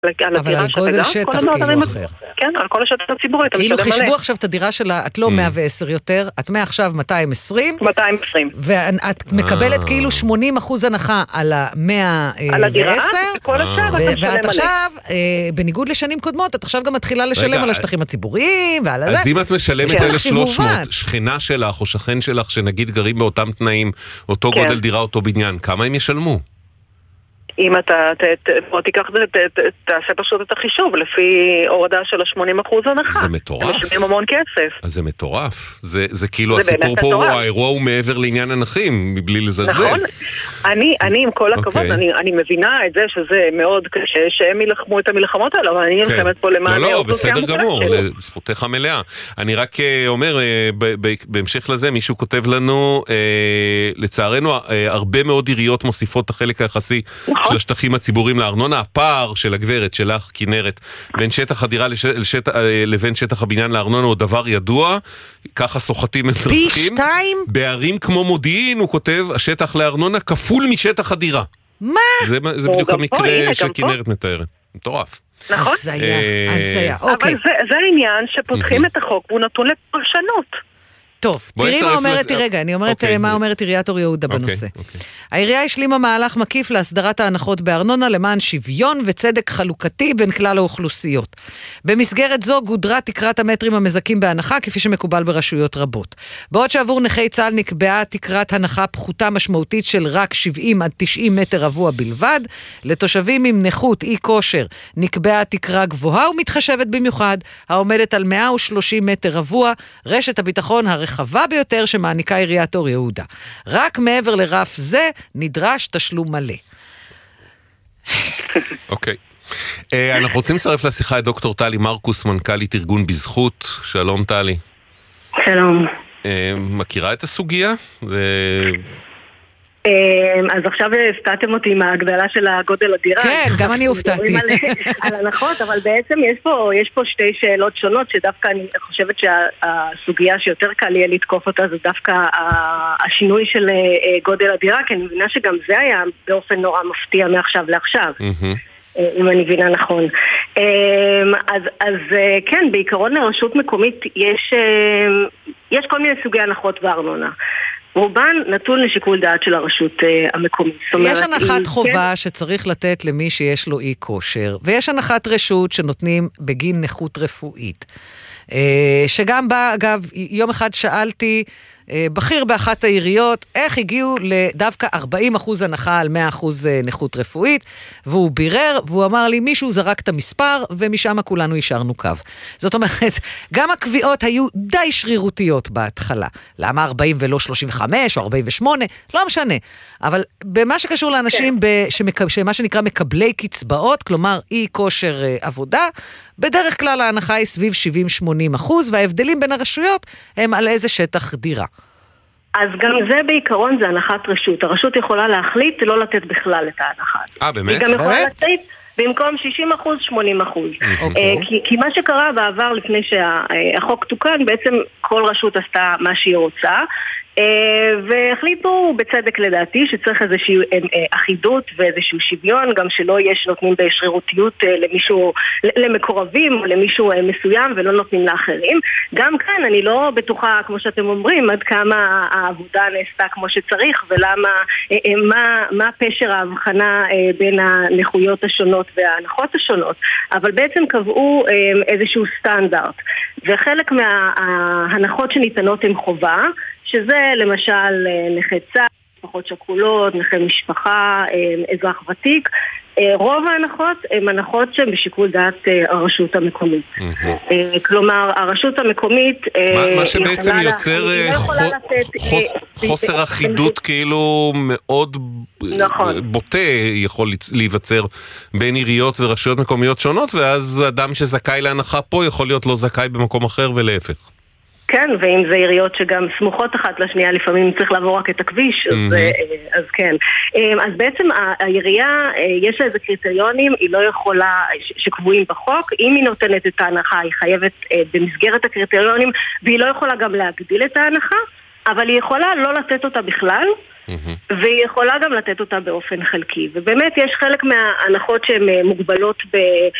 אבל על גודל שטח כאילו אחר. כן, על כל השטח הציבורי. כאילו חישבו עכשיו את הדירה שלה, את לא 110 יותר, את מעכשיו 220. 220. ואת מקבלת כאילו 80% הנחה על ה-110. על הדירה, וכל השאר אתה משלם ואת עכשיו, בניגוד לשנים קודמות, את עכשיו גם מתחילה לשלם על השטחים הציבוריים ועל זה. אז אם את משלמת 1,300, שכנה שלך או שכן שלך, שנגיד גרים באותם תנאים, אותו גודל דירה, אותו בניין, כמה הם ישלמו? אם אתה תיקח, תעשה פשוט את החישוב לפי הורדה של 80% הנחה. זה מטורף. הם משלמים המון כסף. אז זה מטורף. זה כאילו הסיפור פה, האירוע הוא מעבר לעניין הנכים, מבלי לזלזל. נכון. אני עם כל הכבוד, אני מבינה את זה שזה מאוד קשה, שהם ילחמו את המלחמות האלה, אבל אני נלחמת פה למען... לא, בסדר גמור, לזכותך המלאה. אני רק אומר, בהמשך לזה, מישהו כותב לנו, לצערנו, הרבה מאוד עיריות מוסיפות את החלק היחסי של השטחים הציבוריים לארנונה. הפער של הגברת שלך, כנרת, בין שטח הדירה לבין שטח הבניין לארנונה הוא דבר ידוע, ככה סוחטים אזרחים. פי 2? בערים כמו מודיעין, הוא כותב, השטח לארנונה כפול משטח הדירה. מה? זה בדיוק המקרה שכנרת מתארת. מטורף. נכון? הזיה. אבל זה העניין שפותחים את החוק, והוא נתון לפרשנות. טוב, תראי מה אומרת, רגע, אני אומרת מה אומרת עיריית אור יהודה בנושא. העירייה השלימה מהלך מקיף להסדרת ההנחות בארנונה למען שוויון וצדק חלוקתי בין כלל האוכלוסיות. במסגרת זו גודרה תקרת המטרים המזכים בהנחה, כפי שמקובל ברשויות רבות. בעוד שעבור נכי צה"ל נקבעה תקרת הנחה פחותה משמעותית של רק 70 עד 90 מטר רבוע בלבד, לתושבים עם נכות אי כושר נקבעה תקרה גבוהה ומתחשבת במיוחד, העומדת על 130 מטר רבוע, רשת הביטחון הרחבה ביותר שמעניקה עיריית אור יהודה. רק מעבר לרף זה נדרש תשלום מלא. אוקיי. אנחנו רוצים לצרף לשיחה את דוקטור טלי מרקוס, מנכ"לית ארגון בזכות. שלום טלי. שלום. מכירה את הסוגיה? אז עכשיו הפתעתם אותי עם ההגדלה של הגודל הדירה. כן, גם אני הופתעתי. על הנחות, אבל בעצם יש פה שתי שאלות שונות, שדווקא אני חושבת שהסוגיה שיותר קל יהיה לתקוף אותה, זה דווקא השינוי של גודל הדירה, כי אני מבינה שגם זה היה באופן נורא מפתיע מעכשיו לעכשיו. אם אני מבינה נכון. אז כן, בעיקרון לרשות מקומית יש כל מיני סוגי הנחות בארנונה. רובן נתון לשיקול דעת של הרשות המקומית. יש הנחת חובה שצריך לתת למי שיש לו אי כושר, ויש הנחת רשות שנותנים בגין נכות רפואית. שגם בה, אגב, יום אחד שאלתי בכיר באחת העיריות, איך הגיעו לדווקא 40% הנחה על 100% נכות רפואית, והוא בירר, והוא אמר לי, מישהו זרק את המספר, ומשם כולנו השארנו קו. זאת אומרת, גם הקביעות היו די שרירותיות בהתחלה. למה 40 ולא 35 או 48? לא משנה. אבל במה שקשור לאנשים שמה שנקרא מקבלי קצבאות, כלומר אי כושר עבודה, בדרך כלל ההנחה היא סביב 70-80%, וההבדלים בין הרשויות הם על איזה שטח דירה. אז גם זה בעיקרון זה הנחת רשות. הרשות יכולה להחליט לא לתת בכלל את ההנחה. באמת? היא גם יכולה לתת במקום 60%, 80%. כי מה שקרה בעבר לפני שהחוק תוקן, בעצם כל רשות עשתה מה שהיא רוצה, והחליטו בצדק לדעתי שצריך איזושהי אחידות ואיזשהו שוויון, גם שלא יש נותנים בשרירותיות למישהו, למקורבים או למישהו מסוים ולא נותנים לאחרים. גם כאן אני לא בטוחה, כמו שאתם אומרים, עד כמה העבודה נעשתה כמו שצריך ולמה, מה פשר ההבחנה בין הנכויות השונות וההנחות השונות, אבל בעצם קבעו איזשהו סטנדרט, וחלק מההנחות שניתנות הם חובה, שזה למשל נכי צה"ל, משפחות שכולות, נכי משפחה, אזרח ותיק. רוב ההנחות הן הנחות שהן בשיקול דעת הרשות המקומית. כלומר, הרשות המקומית מה שבעצם יוצר חוסר אחידות כאילו מאוד בוטה יכול להיווצר בין עיריות ורשויות מקומיות שונות, ואז אדם שזכאי להנחה פה יכול להיות לא זכאי במקום אחר ולהפך. כן, ואם זה עיריות שגם סמוכות אחת לשנייה, לפעמים צריך לעבור רק את הכביש, אז כן. אז בעצם העירייה, יש לה איזה קריטריונים, היא לא יכולה, שקבועים בחוק, אם היא נותנת את ההנחה, היא חייבת במסגרת הקריטריונים, והיא לא יכולה גם להגדיל את ההנחה, אבל היא יכולה לא לתת אותה בכלל, והיא יכולה גם לתת אותה באופן חלקי. ובאמת יש חלק מההנחות שהן מוגבלות